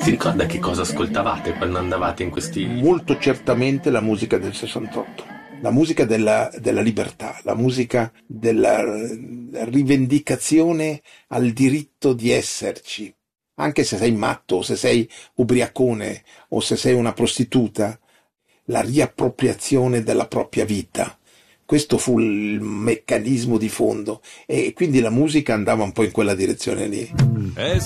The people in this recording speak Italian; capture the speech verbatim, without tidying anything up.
ti ricorda che cosa ascoltavate quando andavate in questi... Molto certamente la musica del sessantotto, la musica della, della libertà, la musica della rivendicazione al diritto di esserci. Anche se sei matto, o se sei ubriacone, o se sei una prostituta, la riappropriazione della propria vita. Questo fu il meccanismo di fondo, e quindi la musica andava un po' in quella direzione lì.